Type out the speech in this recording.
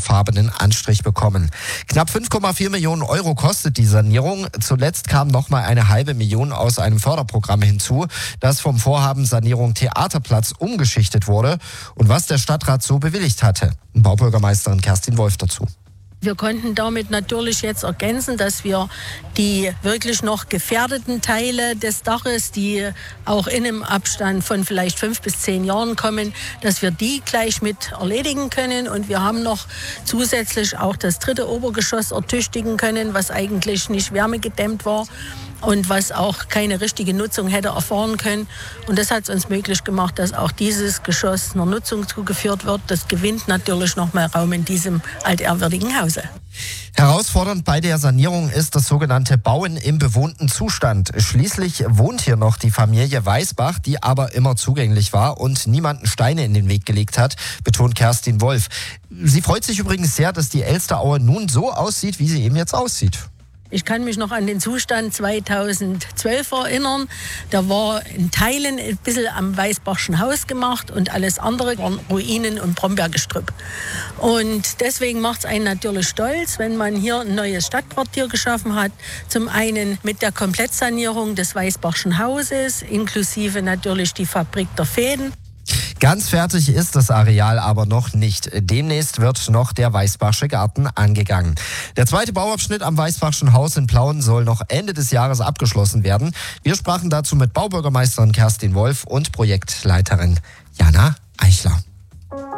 orangefarbenen Anstrich bekommen. Knapp 5,4 Millionen Euro kostet die Sanierung. Zuletzt kam nochmal eine halbe Million aus einem Förderprogramm hinzu, das vom Vorhaben Sanierung Theaterplatz umgeschichtet wurde und was der Stadtrat so bewilligt hatte. Baubürgermeisterin Kerstin Wolf dazu. Wir konnten damit natürlich jetzt ergänzen, dass wir die wirklich noch gefährdeten Teile des Daches, die auch in einem Abstand von vielleicht 5 bis 10 Jahren kommen, dass wir die gleich mit erledigen können. Und wir haben noch zusätzlich auch das 3. Obergeschoss ertüchtigen können, was eigentlich nicht wärmegedämmt war und was auch keine richtige Nutzung hätte erfahren können. Und das hat es uns möglich gemacht, dass auch dieses Geschoss einer Nutzung zugeführt wird. Das gewinnt natürlich noch mal Raum in diesem altehrwürdigen Hause. Herausfordernd bei der Sanierung ist das sogenannte Bauen im bewohnten Zustand. Schließlich wohnt hier noch die Familie Weisbach, die aber immer zugänglich war und niemanden Steine in den Weg gelegt hat, betont Kerstin Wolf. Sie freut sich übrigens sehr, dass die Elsteraue nun so aussieht, wie sie eben jetzt aussieht. Ich kann mich noch an den Zustand 2012 erinnern. Da war in Teilen ein bisschen am Weisbachschen Haus gemacht und alles andere waren Ruinen und Brombeergestrüpp. Und deswegen macht es einen natürlich stolz, wenn man hier ein neues Stadtquartier geschaffen hat. Zum einen mit der Komplettsanierung des Weisbachschen Hauses, inklusive natürlich die Fabrik der Fäden. Ganz fertig ist das Areal aber noch nicht. Demnächst wird noch der Weisbachsche Garten angegangen. Der zweite Bauabschnitt am Weisbachschen Haus in Plauen soll noch Ende des Jahres abgeschlossen werden. Wir sprachen dazu mit Baubürgermeisterin Kerstin Wolf und Projektleiterin Jana Eichler.